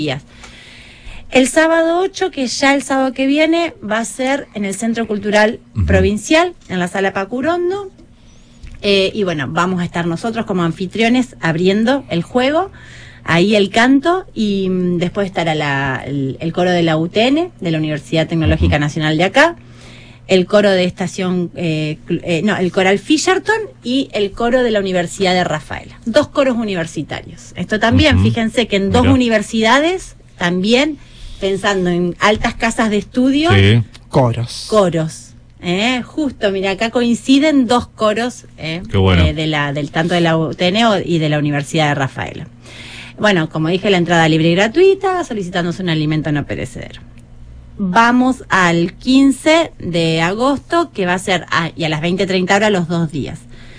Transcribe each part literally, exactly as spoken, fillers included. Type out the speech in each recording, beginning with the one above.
días. El sábado ocho, que ya el sábado que viene, va a ser en el Centro Cultural uh-huh. Provincial, en la Sala Pacurondo. Eh, y bueno, vamos a estar nosotros como anfitriones abriendo el juego, ahí el canto, y mm, después estará la, el, el coro de la U T N, de la Universidad Tecnológica uh-huh. Nacional de acá, el coro de estación, eh, eh, no, el coral Fisherton y el coro de la Universidad de Rafaela. Dos coros universitarios. Esto también, uh-huh. fíjense que en dos Mira. universidades, también pensando en altas casas de estudio, sí. coros. Coros. Eh, justo, mira, acá coinciden dos coros eh, Qué bueno. eh, de la, del tanto de la U T N y de la Universidad de Rafaela. Bueno, como dije, la entrada libre y gratuita, solicitándose un alimento no perecedero. Vamos al quince de agosto, que va a ser, a, y a las veinte treinta horas los dos días.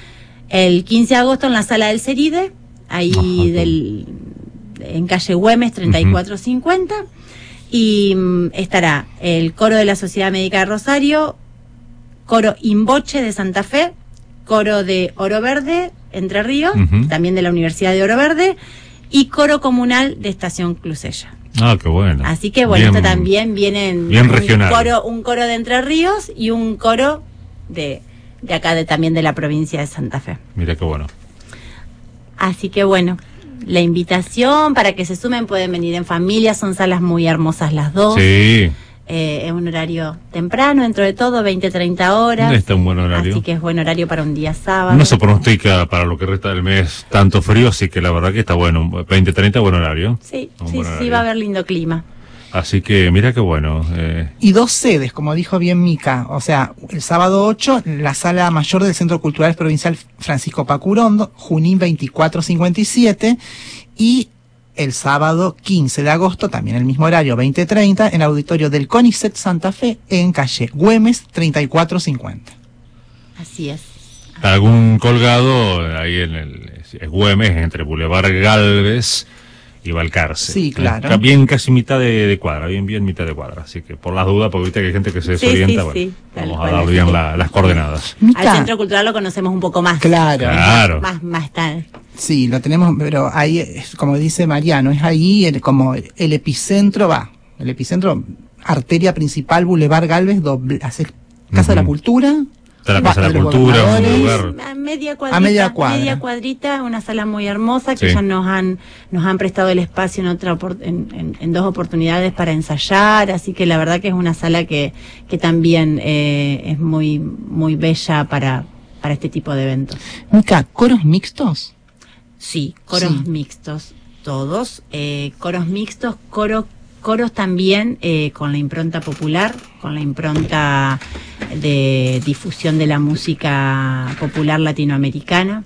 El quince de agosto en la Sala del Ceride, ahí Ajá, del, en calle Güemes treinta y cuatro cincuenta, uh-huh. y um, estará el coro de la Sociedad Médica de Rosario, coro Imboche de Santa Fe, coro de Oro Verde, Entre Ríos, uh-huh. también de la Universidad de Oro Verde, y coro comunal de Estación Clusella. Ah, qué bueno. Así que bueno, bien, esto también viene en bien un regional. Coro, un coro de Entre Ríos y un coro de, de acá de, también de la provincia de Santa Fe. Mira qué bueno. Así que bueno, la invitación para que se sumen, pueden venir en familia, son salas muy hermosas las dos. Sí. Eh, es un horario temprano, dentro de todo, veinte treinta horas. Está un buen horario. Así que es buen horario para un día sábado. No se pronostica para lo que resta del mes tanto frío, así que la verdad que está bueno. veinte treinta, buen horario. Sí, un sí, buen sí, horario. va a haber lindo clima. Así que mira qué bueno. Eh. Y dos sedes, como dijo bien Mica. O sea, el sábado ocho, la Sala Mayor del Centro Cultural Provincial Francisco Pacurondo, Junín veinticuatro cincuenta y siete, y el sábado quince de agosto, también el mismo horario, veinte treinta, en el auditorio del CONICET Santa Fe, en calle Güemes treinta y cuatro cincuenta. Así es. Algún colgado ahí en el es Güemes, entre Boulevard Galvez y Balcarce. Sí, claro. Eh, bien casi mitad de, de cuadra, bien bien mitad de cuadra. Así que por las dudas, porque viste que hay gente que se desorienta, sí, bueno, sí, vamos cual, a dar bien la, las coordenadas. Al Centro Cultural lo conocemos un poco más. Claro. Claro. Más, más tal. Sí, lo tenemos, pero ahí, es, como dice Mariano, es ahí el, como el epicentro, va, el epicentro, arteria principal, Boulevard Galvez, doble, hace Casa uh-huh. de la Cultura. Está la Casa de la Cultura, un lugar. A media cuadrita, a media cuadra. media cuadrita, una sala muy hermosa que sí. ya nos han nos han prestado el espacio en otra en, en, en dos oportunidades para ensayar, así que la verdad que es una sala que que también eh, es muy muy bella para para este tipo de eventos. Mica, ¿coros mixtos? Sí, coros sí. mixtos, todos, eh, coros mixtos, coro, coros también eh, con la impronta popular, con la impronta de difusión de la música popular latinoamericana,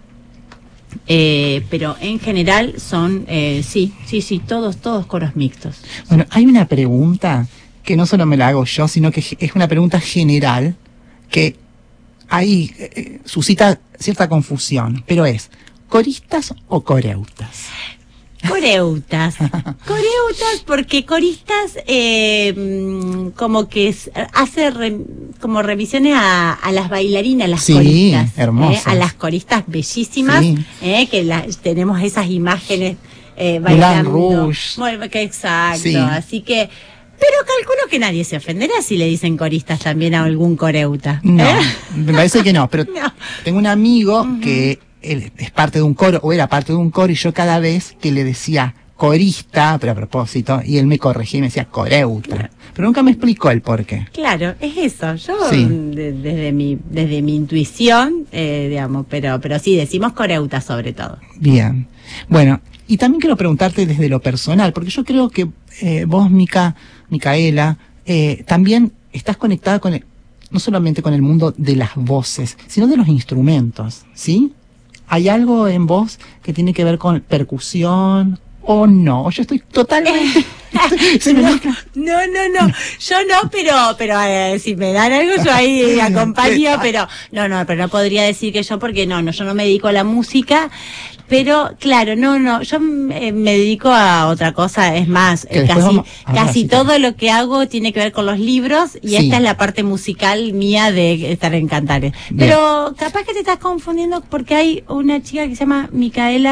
eh, pero en general son, eh, sí, sí, sí, todos, todos coros mixtos. Bueno, hay una pregunta que no solo me la hago yo, sino que es una pregunta general que ahí eh, suscita cierta confusión, pero es, ¿coristas o coreutas? Coreutas. Coreutas porque coristas eh, como que es, hace re, como revisiones a, a las bailarinas, las sí, coristas. Hermosas. Eh, a las coristas bellísimas, sí. eh, que la, tenemos esas imágenes eh, bailando. Rouge. Muy, que exacto. Sí. Así que... Pero calculo que nadie se ofenderá si le dicen coristas también a algún coreuta. No, ¿eh? me parece que no, pero no. Tengo un amigo uh-huh. que él es parte de un coro, o era parte de un coro, y yo cada vez que le decía corista, pero a propósito, y él me corregía y me decía coreuta. Claro. Pero nunca me explicó el por qué. Claro, es eso. Yo, sí. de, desde mi desde mi intuición, eh, digamos, pero pero sí, decimos coreuta sobre todo. Bien. Bueno, y también quiero preguntarte desde lo personal, porque yo creo que eh, vos, Mica, Micaela, eh, también estás conectada con el, no solamente con el mundo de las voces, sino de los instrumentos, ¿sí? ¿Hay algo en vos que tiene que ver con percusión o no? O yo estoy totalmente... Se me no, no, no, no, yo no, pero pero eh, si me dan algo yo ahí acompaño, pero no, no, pero no podría decir que yo porque no, no, yo no me dedico a la música, pero claro, no, no, yo me, me dedico a otra cosa, es más, eh, casi vamos, casi sí, todo lo que hago tiene que ver con los libros y sí. esta es la parte musical mía de estar en Cantares. Bien. Pero capaz que te estás confundiendo porque hay una chica que se llama Micaela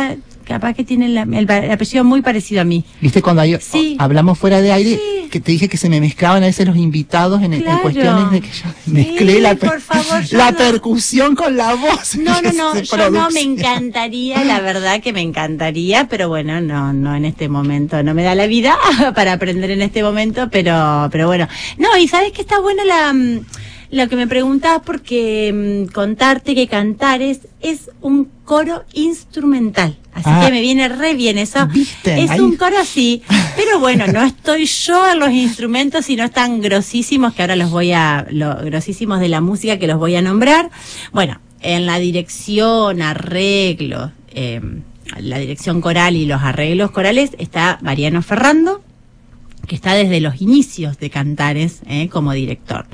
capaz que tiene la, el, el apellido muy parecido a mí. ¿Viste cuando hay, Sí. hablamos fuera de aire? Sí. Que te dije que se me mezclaban a veces los invitados en, Claro. en cuestiones de que yo Sí, mezclé la, per- por favor, yo la no. percusión con la voz. No, no, no, De yo no, me producción. encantaría, la verdad que me encantaría, pero bueno, no, no en este momento, no me da la vida para aprender en este momento, pero, pero bueno. No, y sabes que está buena la, mm, lo que me preguntabas, porque mm, contarte que Cantares es un coro instrumental, así Ah. que me viene re bien eso. ¿Viste? Es Ahí. un coro así, pero bueno, no estoy yo en los instrumentos, sino están grosísimos, que ahora los voy a, los grosísimos de la música que los voy a nombrar. Bueno, en la dirección, arreglos, eh, la dirección coral y los arreglos corales está Mariano Ferrando, que está desde los inicios de Cantares eh, como director.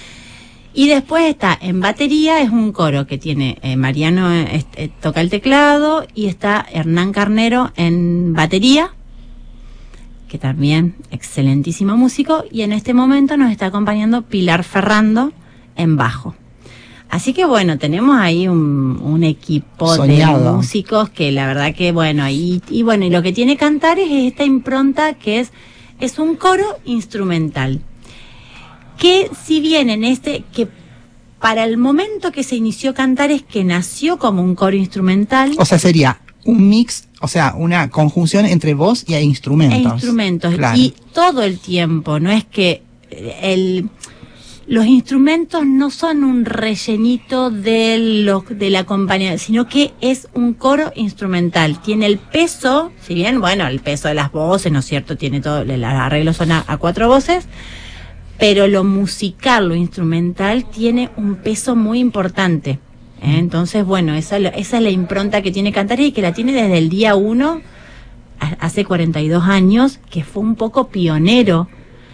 Y después está en batería, es un coro que tiene eh, Mariano eh, eh, toca el teclado, y está Hernán Carnero en batería, que también excelentísimo músico, y en este momento nos está acompañando Pilar Ferrando en bajo. Así que bueno, tenemos ahí un, un equipo Soñado. de músicos que la verdad que bueno, y, y bueno, y lo que tiene Cantares es esta impronta que es, es un coro instrumental. Que si bien en este, que para el momento que se inició Cantares, que nació como un coro instrumental, O sea, sería un mix, o sea, una conjunción entre voz y instrumentos. e instrumentos, Claro. y todo el tiempo, no es que el... Los instrumentos no son un rellenito de los de la compañía, sino que es un coro instrumental. Tiene el peso, si bien, bueno, el peso de las voces, ¿no es cierto? Tiene todo, los arreglos son a, a cuatro voces, pero lo musical, lo instrumental, tiene un peso muy importante. ¿eh? Entonces, bueno, esa, esa es la impronta que tiene Cantares, y que la tiene desde el día uno, hace cuarenta y dos años, que fue un poco pionero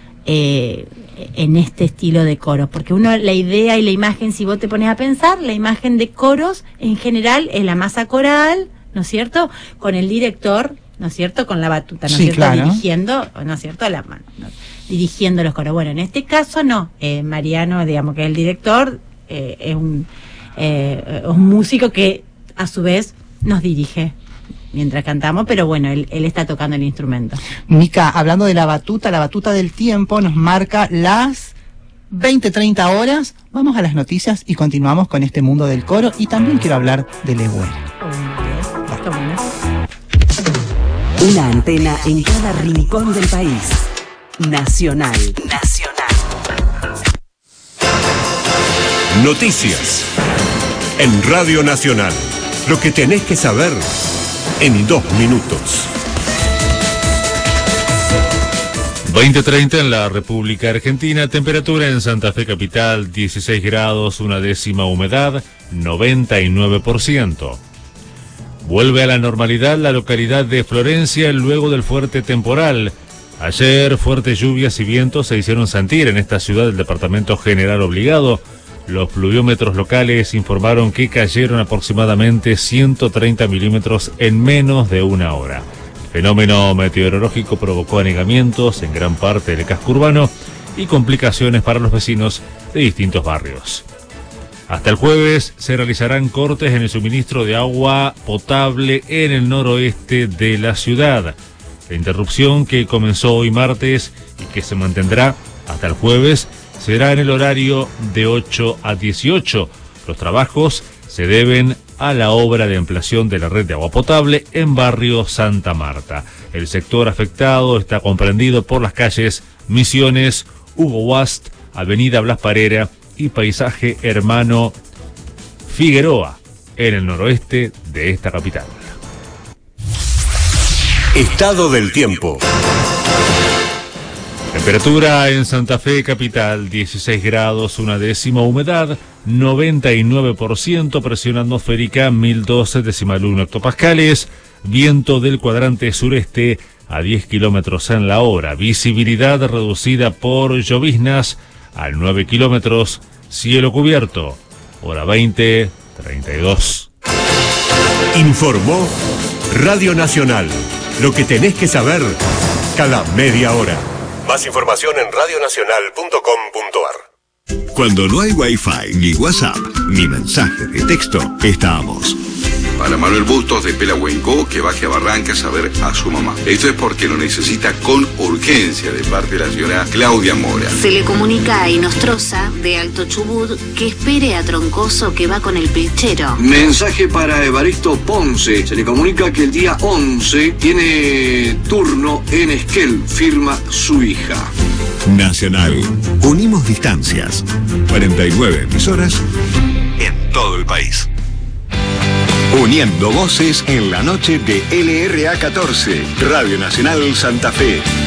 Eh, en este estilo de coros, porque uno, la idea y la imagen, si vos te pones a pensar, la imagen de coros en general es la masa coral, ¿no es cierto?, con el director, ¿no es cierto?, con la batuta, ¿no es Sí, cierto?, claro. dirigiendo, ¿no es cierto?, la mano, ¿no? dirigiendo los coros. Bueno, en este caso no, eh, Mariano, digamos que es el director, eh, es un, eh, un músico que a su vez nos dirige mientras cantamos, pero bueno, él, él está tocando el instrumento. Mica, hablando de la batuta, la batuta del tiempo nos marca las veinte treinta horas. Vamos a las noticias y continuamos con este mundo del coro, y también quiero hablar de legüera. Una antena en cada rincón del país. Nacional. Nacional. Noticias. En Radio Nacional. Lo que tenés que saber en dos minutos. veinte treinta en la República Argentina, temperatura en Santa Fe capital dieciséis grados, una décima humedad, noventa y nueve por ciento. Vuelve a la normalidad la localidad de Florencia luego del fuerte temporal. Ayer fuertes lluvias y vientos se hicieron sentir en esta ciudad del departamento General Obligado. Los pluviómetros locales informaron que cayeron aproximadamente ciento treinta milímetros en menos de una hora. El fenómeno meteorológico provocó anegamientos en gran parte del casco urbano y complicaciones para los vecinos de distintos barrios. Hasta el jueves se realizarán cortes en el suministro de agua potable en el noroeste de la ciudad. La interrupción, que comenzó hoy martes y que se mantendrá hasta el jueves, será en el horario de ocho a dieciocho. Los trabajos se deben a la obra de ampliación de la red de agua potable en barrio Santa Marta. El sector afectado está comprendido por las calles Misiones, Hugo Wast, Avenida Blas Parera y Paisaje Hermano Figueroa, en el noroeste de esta capital. Estado del tiempo. Temperatura en Santa Fe capital dieciséis grados, una décima humedad, noventa y nueve por ciento, presión atmosférica mil doce decimal uno hectopascales, viento del cuadrante sureste a diez kilómetros en la hora, visibilidad reducida por lloviznas a nueve kilómetros, cielo cubierto, hora veinte treinta y dos. Informó Radio Nacional. Lo que tenés que saber cada media hora. Más información en radio nacional punto com punto a r. Cuando no hay Wi-Fi, ni WhatsApp, ni mensaje de texto, estamos. Para Manuel Bustos de Pelahuenco, que baje a Barrancas a ver a su mamá. Esto es porque lo necesita con urgencia de parte de la señora Claudia Mora. Se le comunica a Inostroza de Alto Chubut que espere a Troncoso, que va con el pichero. Mensaje para Evaristo Ponce. Se le comunica que el día once tiene turno en Esquel, firma su hija. Nacional. Unimos distancias. cuarenta y nueve emisoras en todo el país. Uniendo voces en la noche de L R A catorce. Radio Nacional Santa Fe.